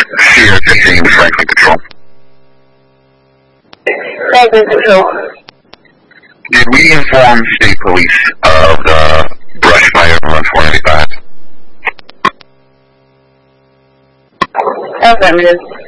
Sierra 15, Franklin Control. Franklin Control. Did we inform state police of the brush fire on 495? Affirmative.